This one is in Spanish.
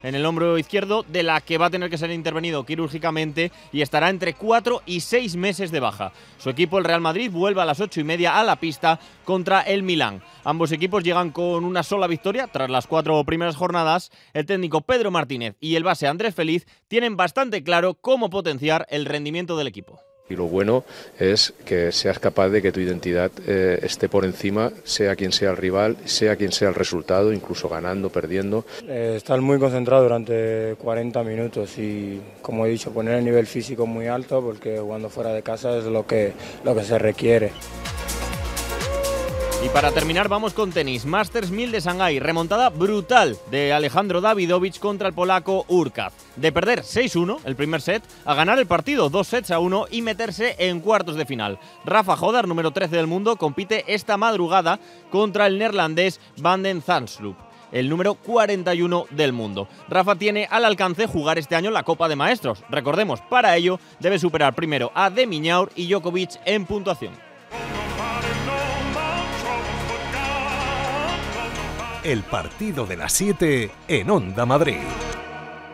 en el hombro izquierdo, de la que va a tener que ser intervenido quirúrgicamente y estará entre 4 y 6 meses de baja. Su equipo, el Real Madrid, vuelve a las 8:30 a la pista contra el Milán. Ambos equipos llegan con una sola victoria tras las 4 primeras jornadas. El técnico Pedro Martínez y el base Andrés Feliz tienen bastante claro cómo potenciar el rendimiento del equipo. Y lo bueno es que seas capaz de que tu identidad esté por encima, sea quien sea el rival, sea quien sea el resultado, incluso ganando, perdiendo. Estar muy concentrado durante 40 minutos y, como he dicho, poner el nivel físico muy alto, porque jugando fuera de casa es lo que se requiere. Y para terminar vamos con tenis. Masters 1000 de Shanghái, remontada brutal de Alejandro Davidovich contra el polaco Urkaz. De perder 6-1 el primer set a ganar el partido 2-1 y meterse en cuartos de final. Rafa Hodar, número 13 del mundo, compite esta madrugada contra el neerlandés Van den Zandsloot, el número 41 del mundo. Rafa tiene al alcance jugar este año la Copa de Maestros. Recordemos, para ello debe superar primero a De Minaur y Djokovic en puntuación. El partido de las 7 en Onda Madrid.